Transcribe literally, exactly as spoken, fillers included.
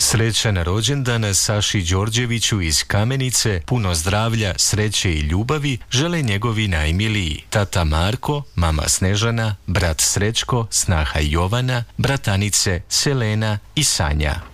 Srećan rođendan Saši Đorđeviću iz Kamenice, puno zdravlja, sreće i ljubavi žele njegovi najmiliji. Tata Marko, mama Snežana, brat Srećko, snaha Jovana, bratanice Selena i Sanja.